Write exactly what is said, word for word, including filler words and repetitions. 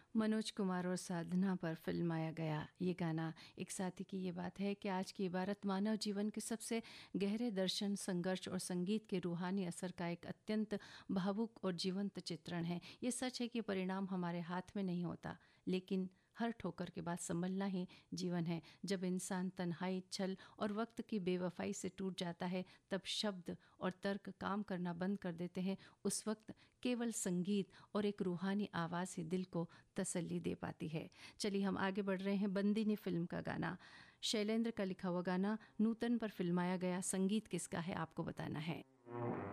मनोज कुमार और साधना पर फिल्माया गया ये गाना एक साथी की ये बात है कि आज की इबारत मानव जीवन के सबसे गहरे दर्शन, संघर्ष और संगीत के रूहानी असर का एक अत्यंत भावुक और जीवंत चित्रण है। ये सच है कि परिणाम हमारे हाथ में नहीं होता, लेकिन हर ठोकर के बाद संभलना ही जीवन है। जब इंसान तन्हाई, छल और वक्त की बेवफाई से टूट जाता है, तब शब्द और तर्क काम करना बंद कर देते हैं। उस वक्त केवल संगीत और एक रूहानी आवाज़ ही दिल को तसल्ली दे पाती है। चलिए हम आगे बढ़ रहे हैं। बंदिनी फिल्म का गाना, शैलेंद्र का लिखा हुआ गाना, नूतन पर फिल्माया गया। संगीत किसका है आपको बताना है।